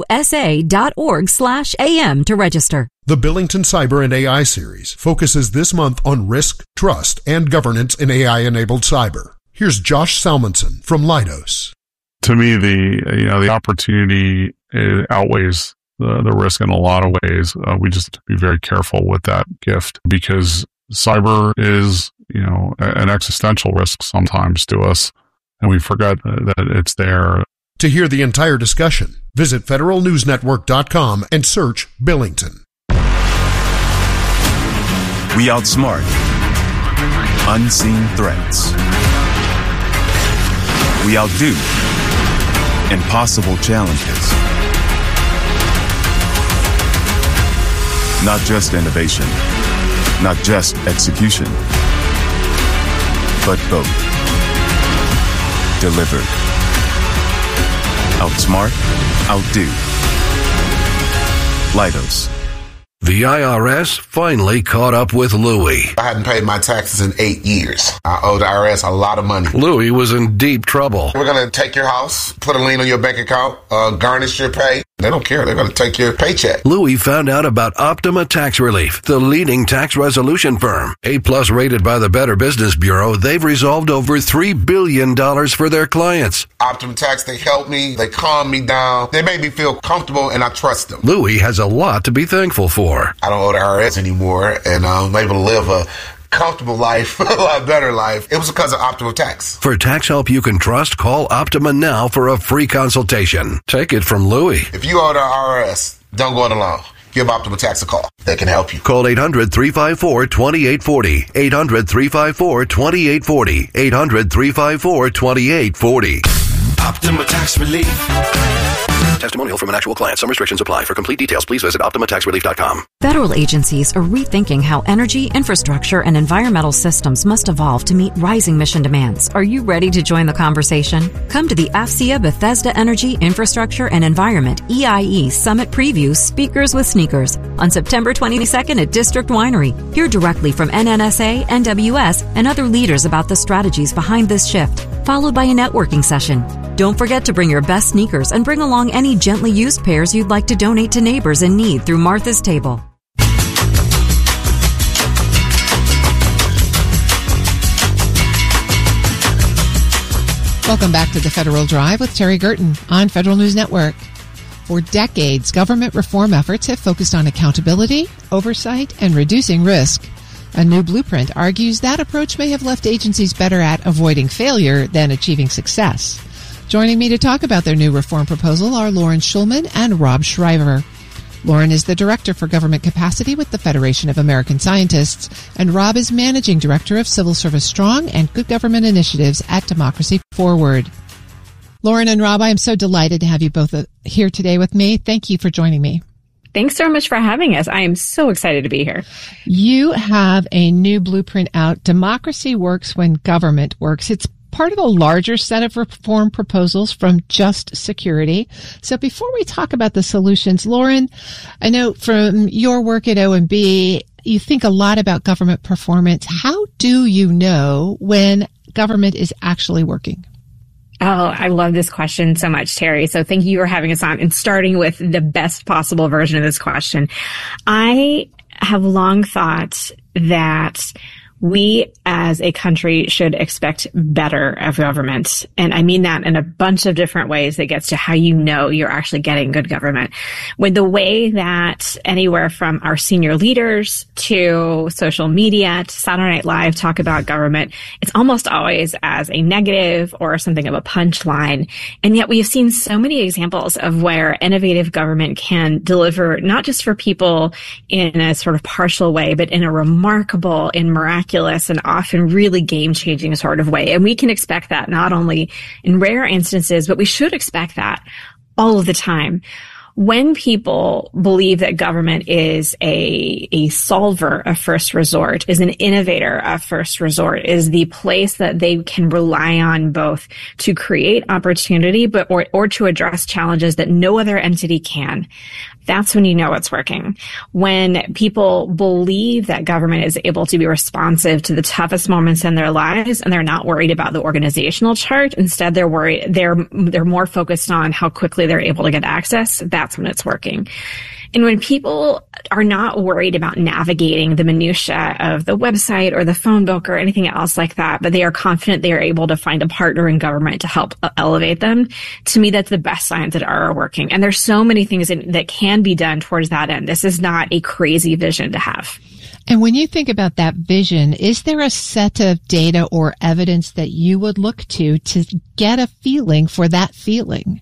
ausa.org/am to register. The Billington Cyber and AI series focuses this month on risk, trust, and governance in AI-enabled cyber. Here's Josh Salmonson from Leidos. To me, the opportunity outweighs the risk in a lot of ways. We just have to be very careful with that gift because cyber is, an existential risk sometimes to us, and we forget that it's there. To hear the entire discussion, visit federalnewsnetwork.com and search Billington. We outsmart unseen threats. We outdo impossible challenges. Not just innovation, not just execution, but both. Delivered. Outsmart, outdo. Leidos. The IRS finally caught up with Louie. I hadn't paid my taxes in 8 years. I owe the IRS a lot of money. Louie was in deep trouble. We're going to take your house, put a lien on your bank account, garnish your pay. They don't care. They're going to take your paycheck. Louie found out about Optima Tax Relief, the leading tax resolution firm. A-plus rated by the Better Business Bureau, they've resolved over $3 billion for their clients. Optima Tax, they helped me. They calmed me down. They made me feel comfortable, and I trust them. Louie has a lot to be thankful for. I don't owe the IRS anymore, and I'm able to live a comfortable life, a lot better life. It was because of Optima Tax. For tax help you can trust, call Optima now for a free consultation. Take it from Louie. If you owe the IRS, don't go it alone. Give Optima Tax a call. They can help you. Call 800-354-2840. 800-354-2840. 800-354-2840. Optima Tax Relief. Testimonial from an actual client. Some restrictions apply. For complete details, please visit OptimaTaxRelief.com. Federal agencies are rethinking how energy, infrastructure, and environmental systems must evolve to meet rising mission demands. Are you ready to join the conversation? Come to the AFCEA Bethesda Energy, Infrastructure, and Environment EIE Summit Preview Speakers with Sneakers on September 22nd at District Winery. Hear directly from NNSA, NWS, and other leaders about the strategies behind this shift, followed by a networking session. Don't forget to bring your best sneakers and bring along any gently used pairs you'd like to donate to neighbors in need through Martha's Table. Welcome back to the Federal Drive with Terry Gerton on Federal News Network. For decades, government reform efforts have focused on accountability, oversight, and reducing risk. A new blueprint argues that approach may have left agencies better at avoiding failure than achieving success. Joining me to talk about their new reform proposal are Lauren Schulman and Rob Schreiber. Lauren is the Director for Government Capacity with the Federation of American Scientists, and Rob is Managing Director of Civil Service Strong and Good Government Initiatives at Democracy Forward. Lauren and Rob, I am so delighted to have you both here today with me. Thank you for joining me. Thanks so much for having us. I am so excited to be here. You have a new blueprint out, Democracy Works When Government Works. It's part of a larger set of reform proposals from Just Security. So before we talk about the solutions, Lauren, I know from your work at OMB, you think a lot about government performance. How do you know when government is actually working? Oh, I love this question so much, Terry. So thank you for having us on and starting with the best possible version of this question. I have long thought that we as a country should expect better of government. And I mean that in a bunch of different ways that gets to how you know you're actually getting good government. With the way that anywhere from our senior leaders to social media to Saturday Night Live talk about government, it's almost always as a negative or something of a punchline. And yet we have seen so many examples of where innovative government can deliver not just for people in a sort of partial way, but in a remarkable and miraculous and often really game-changing sort of way. And we can expect that not only in rare instances, but we should expect that all of the time. When people believe that government is a solver of first resort, is an innovator of first resort, is the place that they can rely on both to create opportunity, but or to address challenges that no other entity can, that's when you know it's working. When people believe that government is able to be responsive to the toughest moments in their lives and they're not worried about the organizational chart, instead they're more focused on how quickly they're able to get access, that's when it's working. And when people are not worried about navigating the minutia of the website or the phone book or anything else like that, but they are confident they are able to find a partner in government to help elevate them, to me, that's the best signs that are working. And there's so many things that can be done towards that end. This is not a crazy vision to have. And when you think about that vision, is there a set of data or evidence that you would look to get a feeling for that feeling?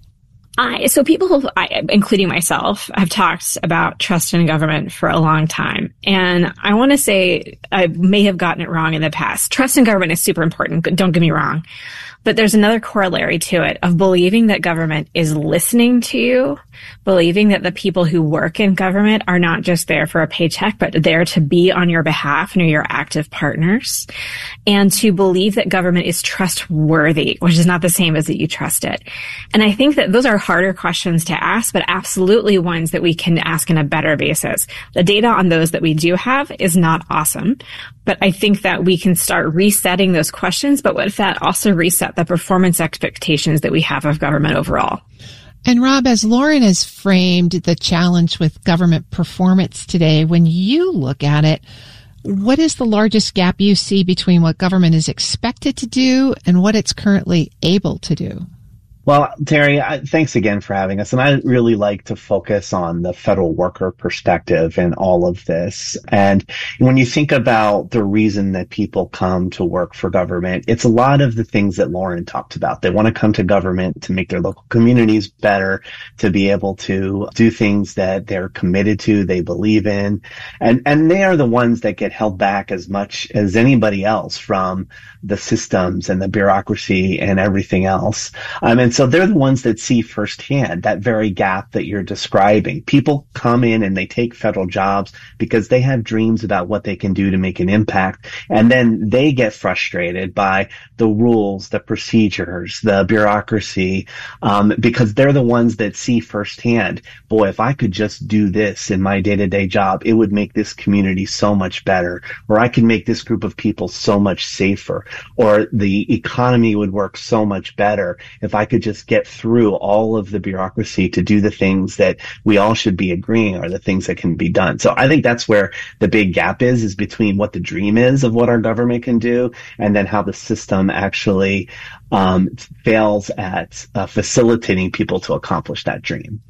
So people, including myself, have talked about trust in government for a long time. And I want to say I may have gotten it wrong in the past. Trust in government is super important. Don't get me wrong. But there's another corollary to it of believing that government is listening to you, believing that the people who work in government are not just there for a paycheck, but there to be on your behalf and are your active partners, and to believe that government is trustworthy, which is not the same as that you trust it. And I think that those are harder questions to ask, but absolutely ones that we can ask on a better basis. The data on those that we do have is not awesome, but I think that we can start resetting those questions. But what if that also reset the performance expectations that we have of government overall? And Rob, as Lauren has framed the challenge with government performance today, when you look at it, what is the largest gap you see between what government is expected to do and what it's currently able to do? Well, Terry, thanks again for having us. And I really like to focus on the federal worker perspective in all of this. And when you think about the reason that people come to work for government, it's a lot of the things that Lauren talked about. They want to come to government to make their local communities better, to be able to do things that they're committed to, they believe in. And they are the ones that get held back as much as anybody else from the systems and the bureaucracy and everything else. And so they're the ones that see firsthand that very gap that you're describing. People come in and they take federal jobs because they have dreams about what they can do to make an impact. And then they get frustrated by the rules, the procedures, the bureaucracy, because they're the ones that see firsthand, boy, if I could just do this in my day-to-day job, it would make this community so much better, or I could make this group of people so much safer, or the economy would work so much better if I could just get through all of the bureaucracy to do the things that we all should be agreeing are the things that can be done. So I think that's where the big gap is between what the dream is of what our government can do and then how the system actually fails at facilitating people to accomplish that dream.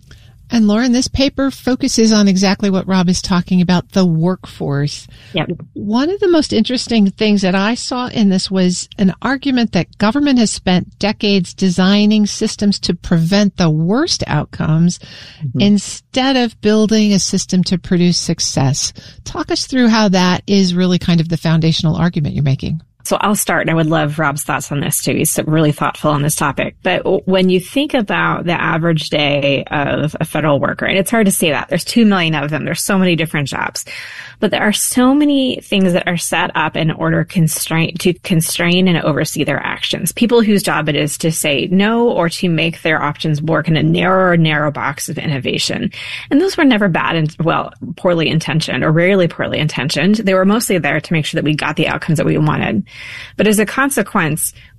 And Lauren, this paper focuses on exactly what Rob is talking about, the workforce. Yep. One of the most interesting things that I saw in this was an argument that government has spent decades designing systems to prevent the worst outcomes instead of building a system to produce success. Talk us through how that is really kind of the foundational argument you're making. So I'll start, and I would love Rob's thoughts on this too. He's really thoughtful on this topic. But when you think about the average day of a federal worker, and it's hard to say that, there's 2 million of them, there's so many different jobs, but there are so many things that are set up in order to constrain and oversee their actions. People whose job it is to say no or to make their options work in a narrow box of innovation. And those were never bad and, poorly intentioned, or rarely poorly intentioned. They were mostly there to make sure that we got the outcomes that we wanted. But as a consequence,